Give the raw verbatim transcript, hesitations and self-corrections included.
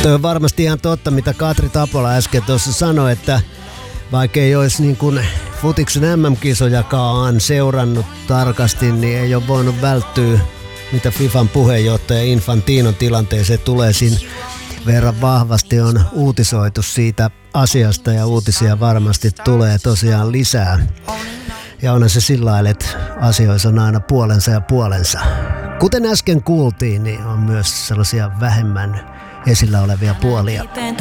Toi on varmasti ihan totta, mitä Katri Tapola äsken tuossa sanoi, että vaikka ei olisi niin kuin futiksen M M-kisojakaan seurannut tarkasti, niin ei ole voinut välttyä, mitä FIFAn puheenjohtaja Infantinon tilanteeseen tulee. Siinä verran vahvasti on uutisoitu siitä asiasta ja uutisia varmasti tulee tosiaan lisää. Ja onhan se sillä lailla, että asioissa on aina puolensa ja puolensa. Kuten äsken kuultiin, niin on myös sellaisia vähemmän esillä olevia puolia.